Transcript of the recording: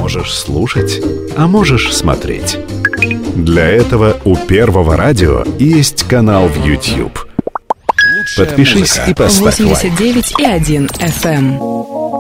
можешь слушать, а можешь смотреть. Для этого у Первого радио есть канал в YouTube. Подпишись и поставь лайк. 89,1 FM.